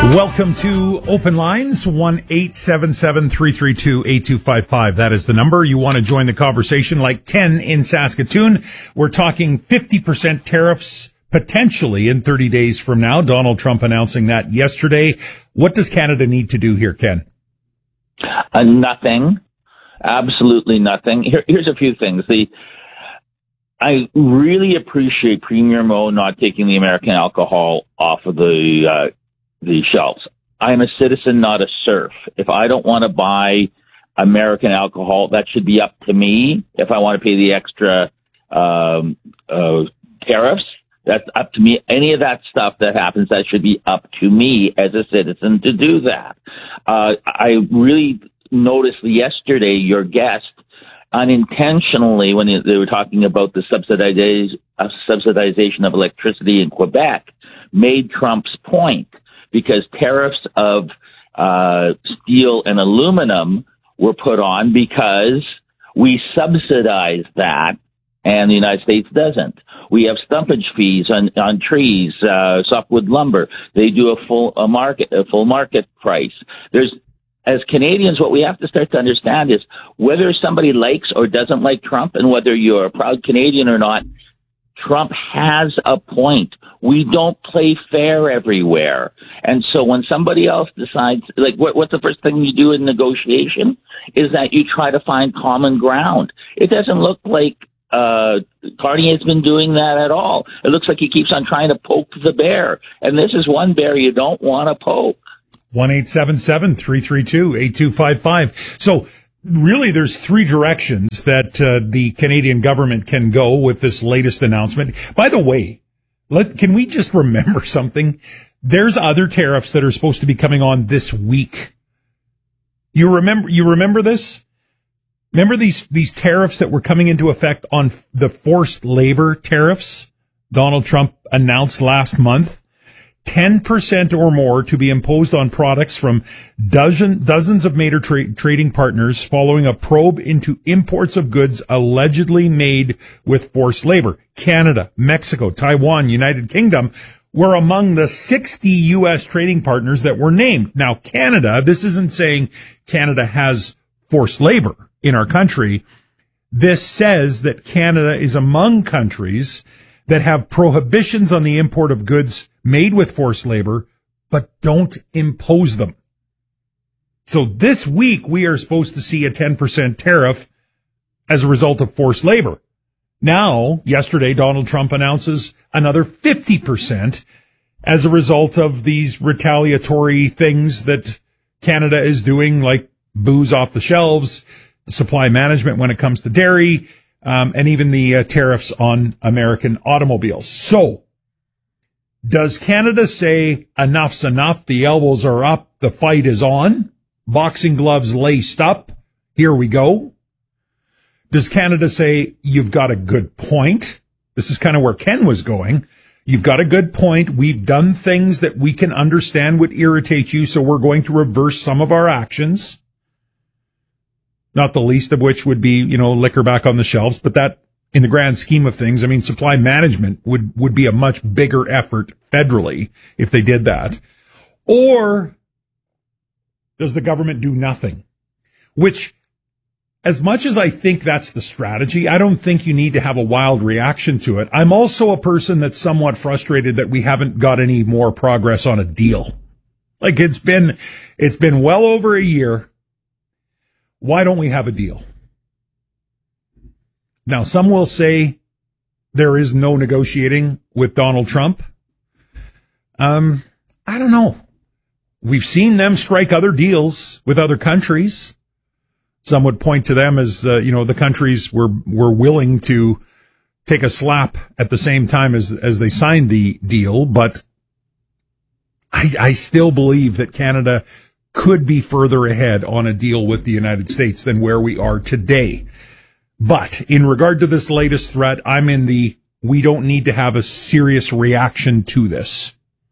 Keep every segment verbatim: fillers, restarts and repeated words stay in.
Welcome to Open Lines, one eight seven seven, three three two, eight two five five. That is the number. You want to join the conversation like Ken in Saskatoon. We're talking fifty percent tariffs potentially in thirty days from now. Donald Trump announcing that yesterday. What does Canada need to do here, Ken? Uh, nothing. Absolutely nothing. Here, here's a few things. The I really appreciate Premier Moe not taking the American alcohol off of the uh, the shelves. I'm a citizen, not a serf. If I don't want to buy American alcohol, that should be up to me. If I want to pay the extra um, uh, tariffs, that's up to me. Any of that stuff that happens, that should be up to me as a citizen to do that. Uh, I really noticed yesterday your guest unintentionally, when they were talking about the subsidiza- uh, subsidization of electricity in Quebec, made Trump's point, because tariffs of uh, steel and aluminum were put on because we subsidize that and the United States doesn't. We have stumpage fees on, on trees, uh, softwood lumber. They do a full a market a full market price. There's As Canadians, what we have to start to understand is whether somebody likes or doesn't like Trump, and whether you're a proud Canadian or not, Trump has a point. We don't play fair everywhere. And so when somebody else decides, like, what, what's the first thing you do in negotiation? Is that you try to find common ground. It doesn't look like uh Carnier's been doing that at all. It looks like he keeps on trying to poke the bear. And this is one bear you don't want to poke. one eight seven seven, three three two, eight two five five. So really there's three directions that uh, the Canadian government can go with this latest announcement. By the way, let can we just remember something? There's other tariffs that are supposed to be coming on this week. You remember you remember this? Remember these these tariffs that were coming into effect on the forced labor tariffs Donald Trump announced last month? ten percent or more to be imposed on products from dozen, dozens of major tra- trading partners following a probe into imports of goods allegedly made with forced labor. Canada, Mexico, Taiwan, United Kingdom were among the sixty U S trading partners that were named. Now, Canada, this isn't saying Canada has forced labor in our country. This says that Canada is among countries that have prohibitions on the import of goods made with forced labor, but don't impose them. So this week, we are supposed to see a ten percent tariff as a result of forced labor. Now, yesterday, Donald Trump announces another fifty percent as a result of these retaliatory things that Canada is doing, like booze off the shelves, supply management when it comes to dairy, Um, and even the uh, tariffs on American automobiles. So, does Canada say enough's enough? The elbows are up. The fight is on. Boxing gloves laced up. Here we go. Does Canada say you've got a good point? This is kind of where Ken was going. You've got a good point. We've done things that we can understand would irritate you, so we're going to reverse some of our actions. Not the least of which would be, you know, liquor back on the shelves. But that, in the grand scheme of things, I mean, supply management would, would be a much bigger effort federally if they did that. Or does the government do nothing? Which, as much as I think that's the strategy, I don't think you need to have a wild reaction to it. I'm also a person that's somewhat frustrated that we haven't got any more progress on a deal. Like, it's been, it's been well over a year. Why don't we have a deal? Now, some will say there is no negotiating with Donald Trump. Um, I don't know. We've seen them strike other deals with other countries. Some would point to them as, uh, you know, the countries were, were willing to take a slap at the same time as, as they signed the deal. But I, I still believe that Canada could be further ahead on a deal with the United States than where we are today. But in regard to this latest threat, I'm in the, we don't need to have a serious reaction to this.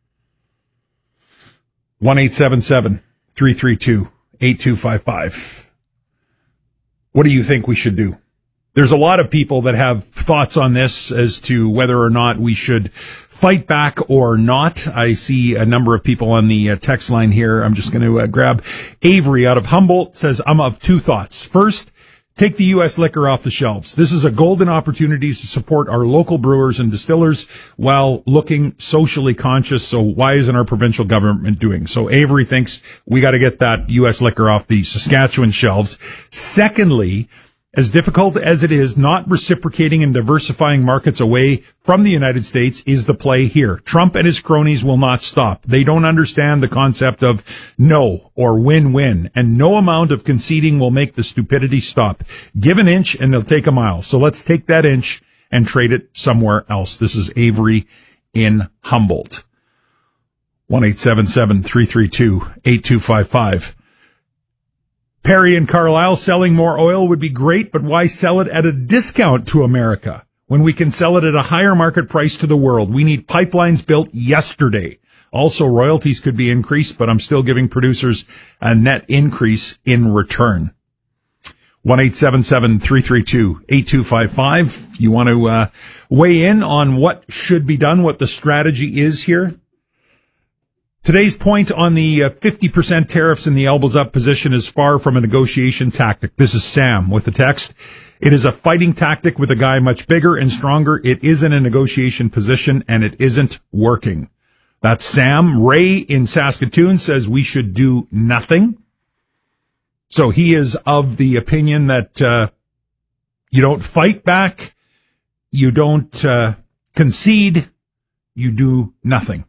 one eight seven seven, three three two, eight two five five. What do you think we should do? there's a lot of people that have thoughts on this as to whether or not we should fight back or not. I see a number of people on the uh, text line here. I'm just going to uh, grab Avery out of Humboldt. Says, I'm of two thoughts. First, take the U S liquor off the shelves. This is a golden opportunity to support our local brewers and distillers while looking socially conscious. So why isn't our provincial government doing? So Avery thinks we got to get that U S liquor off the Saskatchewan shelves. Secondly, as difficult as it is, not reciprocating and diversifying markets away from the United States is the play here. Trump and his cronies will not stop. They don't understand the concept of no or win-win, and no amount of conceding will make the stupidity stop. Give an inch and they'll take a mile. So let's take that inch and trade it somewhere else. This is Avery in Humboldt. one eight seven seven, three three two, eight two five five. Perry and Carlisle, selling more oil would be great, but why sell it at a discount to America when we can sell it at a higher market price to the world? We need pipelines built yesterday. Also, royalties could be increased, but I'm still giving producers a net increase in return. one eight seven seven, three three two, eight two five five. You want to uh, weigh in on what should be done, what the strategy is here? Today's point on the uh, fifty percent tariffs in the elbows up position is far from a negotiation tactic. This is Sam with the text. It is a fighting tactic with a guy much bigger and stronger. It isn't a negotiation position, and it isn't working. That's Sam. Ray in Saskatoon says we should do nothing. So he is of the opinion that uh, you don't fight back, you don't uh, concede, you do nothing.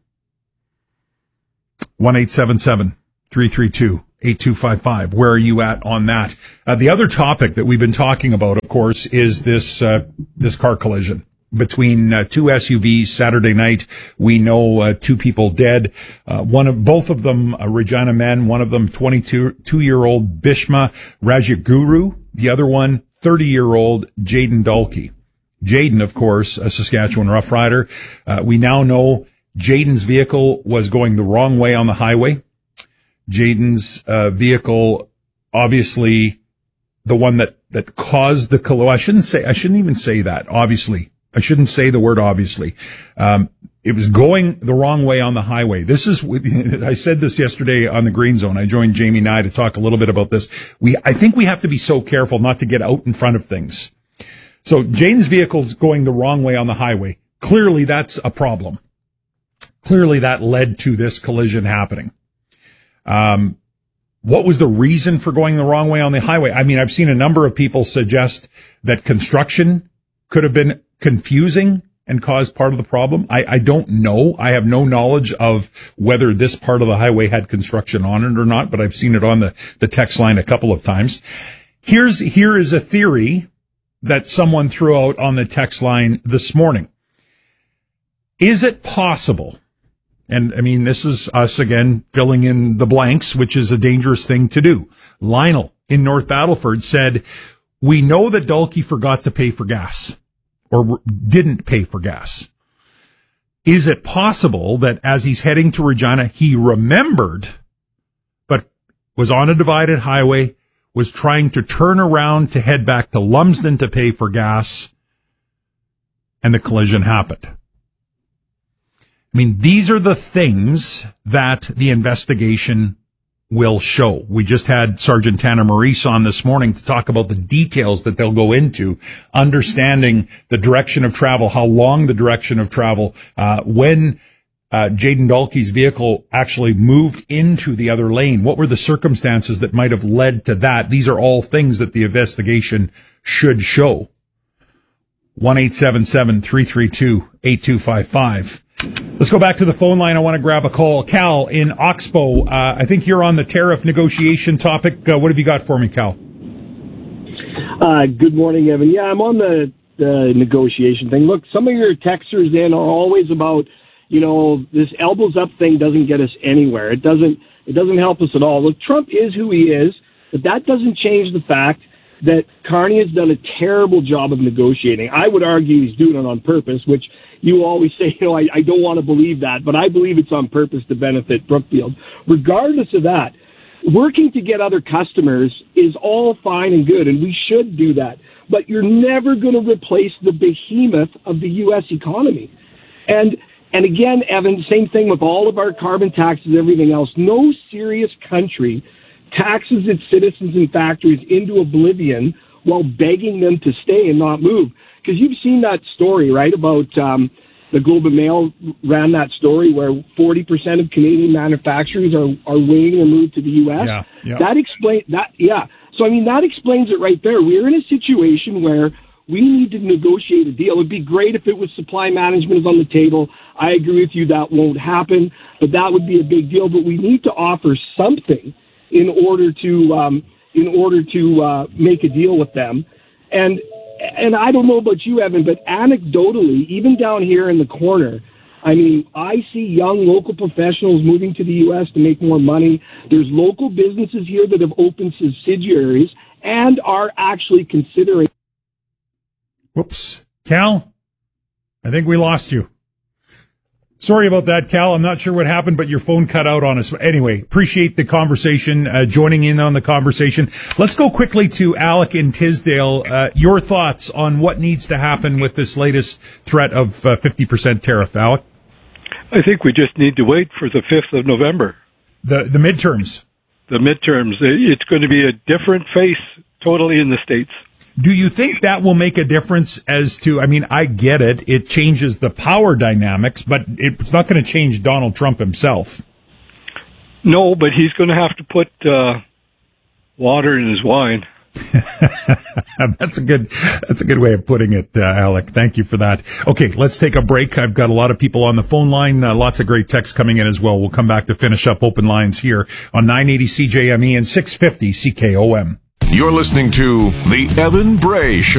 one eight seven seven, three three two, eight two five five. Where are you at on that? Uh, the other topic that we've been talking about, of course, is this uh, this car collision between uh, two S U Vs Saturday night. We know uh, two people dead. Uh, one of both of them uh, Regina men. One of them twenty-two-year-old Bhishma Rajaguru. The other one thirty-year-old Jaden Dalkey. Jaden, of course, a Saskatchewan Rough Rider. Uh, we now know Jaden's vehicle was going the wrong way on the highway. Jaden's uh, vehicle, obviously, the one that, that caused the collision. I shouldn't say, I shouldn't even say that, obviously. I shouldn't say the word obviously. Um, it was going the wrong way on the highway. This is, I said this yesterday on the Green Zone. I joined Jamie Nye to talk a little bit about this. We, I think we have to be so careful not to get out in front of things. So Jaden's vehicle's going the wrong way on the highway. Clearly that's a problem. Clearly that led to this collision happening. Um, what was the reason for going the wrong way on the highway? I mean, I've seen a number of people suggest that construction could have been confusing and caused part of the problem. I, I don't know. I have no knowledge of whether this part of the highway had construction on it or not, but I've seen it on the, the text line a couple of times. Here's, here is a theory that someone threw out on the text line this morning. Is it possible? And I mean, this is us again filling in the blanks, which is a dangerous thing to do. Lionel in North Battleford said, we know that Dalkey forgot to pay for gas or didn't pay for gas. Is it possible that as he's heading to Regina, he remembered, but was on a divided highway, was trying to turn around to head back to Lumsden to pay for gas, and the collision happened? I mean, these are the things that the investigation will show. We just had Sergeant Tanner Maurice on this morning to talk about the details that they'll go into, understanding the direction of travel, how long the direction of travel, uh, when uh, Jaden Dalkey's vehicle actually moved into the other lane. What were the circumstances that might have led to that? These are all things that the investigation should show. one eight seven seven, three three two, eight two five five. Let's go back to the phone line. I want to grab a call. Cal in Oxbow. Uh, I think you're on the tariff negotiation topic. Uh, what have you got for me, Cal? Uh, good morning, Evan. Yeah, I'm on the, the negotiation thing. Look, some of your texters in are always about, you know, this elbows up thing doesn't get us anywhere. It doesn't, it doesn't help us at all. Look, Trump is who he is, but that doesn't change the fact that Carney has done a terrible job of negotiating. I would argue he's doing it on purpose, which you always say, you know, I, I don't want to believe that, but I believe it's on purpose to benefit Brookfield. Regardless of that, working to get other customers is all fine and good, and we should do that. but you're never going to replace the behemoth of the U S economy. And and again, Evan, same thing with all of our carbon taxes, everything else. No serious country taxes its citizens and factories into oblivion while begging them to stay and not move. Because you've seen that story, right, about um, the Globe and Mail ran that story where forty percent of Canadian manufacturers are, are waiting to move to the U S. Yeah, yeah. That explain that, yeah. So, I mean, that explains it right there. We're in a situation where we need to negotiate a deal. It'd be great if it was supply management is on the table. I agree with you, that won't happen, but that would be a big deal. But we need to offer something in order to um, in order to uh, make a deal with them. And and I don't know about you, Evan, but anecdotally, even down here in the corner, I mean, I see young local professionals moving to the U S to make more money. There's local businesses here that have opened subsidiaries and are actually considering. Whoops. Cal, I think we lost you. Sorry about that, Cal. I'm not sure what happened, but your phone cut out on us. Anyway, appreciate the conversation, uh, joining in on the conversation. Let's go quickly to Alec in Tisdale. Uh, your thoughts on what needs to happen with this latest threat of uh, fifty percent tariff, Alec? I think we just need to wait for the fifth of November. The, the midterms. The midterms. It's going to be a different face totally in the States. Do you think that will make a difference as to, I mean, I get it. It changes the power dynamics, but it's not going to change Donald Trump himself. No, but he's going to have to put uh, water in his wine. That's a good, that's a good way of putting it, uh, Alec. Thank you for that. Okay, let's take a break. I've got a lot of people on the phone line, uh, lots of great texts coming in as well. We'll come back to finish up open lines here on nine eighty C J M E and six fifty C K O M. You're listening to The Evan Bray Show.